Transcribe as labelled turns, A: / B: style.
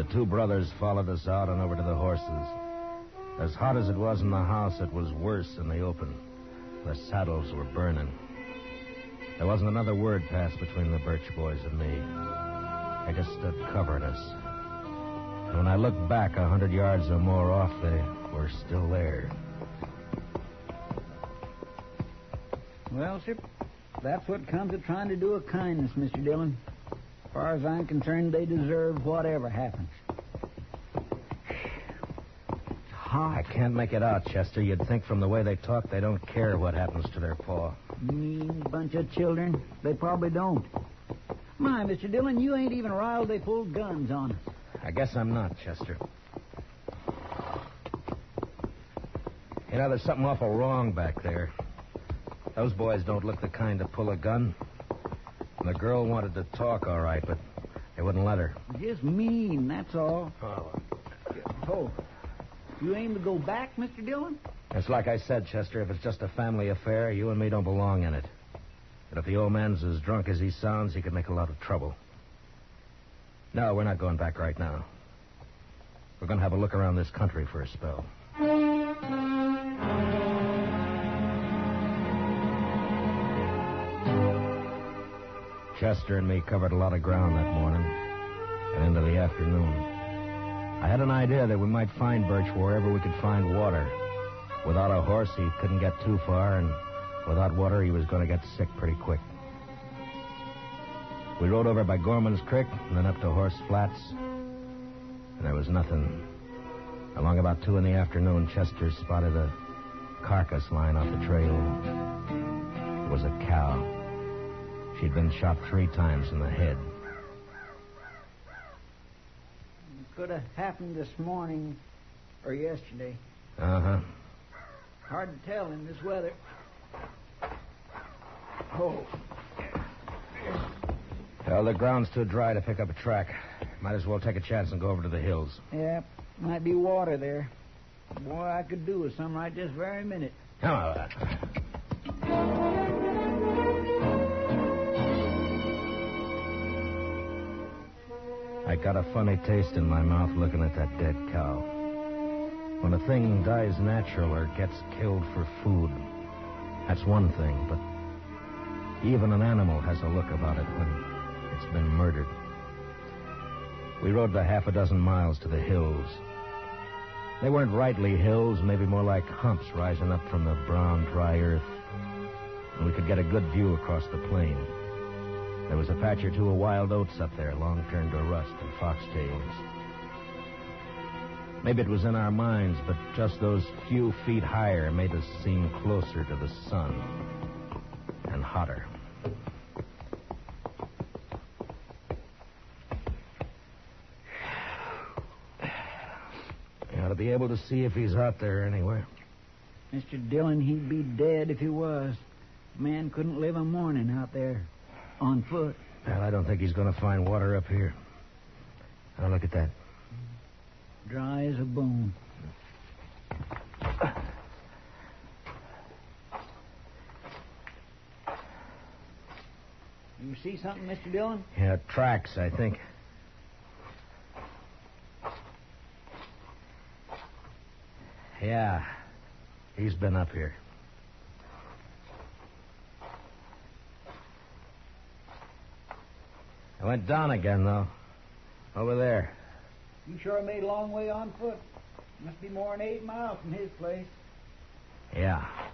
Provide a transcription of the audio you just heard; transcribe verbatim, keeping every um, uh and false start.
A: The two brothers followed us out and over to the horses. As hot as it was in the house, it was worse in the open. The saddles were burning. There wasn't another word passed between the Birch boys and me. They just stood covering us. And when I looked back a hundred yards or more off, they were still there.
B: Well, sir, that's what comes of trying to do a kindness, Mister Dillon. As far as I'm concerned, they deserve whatever happens. Hot.
A: I can't make it out, Chester. You'd think from the way they talk they don't care what happens to their paw.
B: Mean bunch of children. They probably don't. My, Mister Dillon, you ain't even riled they pulled guns on us.
A: I guess I'm not, Chester. You know, there's something awful wrong back there. Those boys don't look the kind to pull a gun. And the girl wanted to talk, all right, but they wouldn't let her.
B: Just mean, that's all.
A: Oh.
B: Oh. You aim to go back, Mister Dillon?
A: It's like I said, Chester, if it's just a family affair, you and me don't belong in it. But if the old man's as drunk as he sounds, he could make a lot of trouble. No, we're not going back right now. We're going to have a look around this country for a spell. Chester and me covered a lot of ground that morning and into the afternoon. I had an idea that we might find Birch wherever we could find water. Without a horse, he couldn't get too far, and without water, he was going to get sick pretty quick. We rode over by Gorman's Creek and then up to Horse Flats, and there was nothing. Along about two in the afternoon, Chester spotted a carcass lying off the trail. It was a cow. She'd been shot three times in the head.
B: Could have happened this morning or yesterday.
A: Uh-huh.
B: Hard to tell in this weather. Oh.
A: Well, the ground's too dry to pick up a track. Might as well take a chance and go over to the hills.
B: Yeah, might be water there. Boy, I could do with some right this very minute.
A: Come on. I got a funny taste in my mouth looking at that dead cow. When a thing dies natural or gets killed for food, that's one thing, but even an animal has a look about it when it's been murdered. We rode the half a dozen miles to the hills. They weren't rightly hills, maybe more like humps rising up from the brown, dry earth. And we could get a good view across the plain. There was a patch or two of wild oats up there, long turned to rust, and foxtails. Maybe it was in our minds, but just those few feet higher made us seem closer to the sun and hotter. You ought to be able to see if he's out there anywhere.
B: Mister Dillon, he'd be dead if he was. Man couldn't live a morning out there on foot.
A: Well, I don't think he's going to find water up here. Now, look at that.
B: Dry as a bone. You see something, Mister Dillon?
A: Yeah, tracks, I think. Yeah, he's been up here. I went down again, though. Over there.
B: You sure made a long way on foot. Must be more than eight miles from his place.
A: Yeah.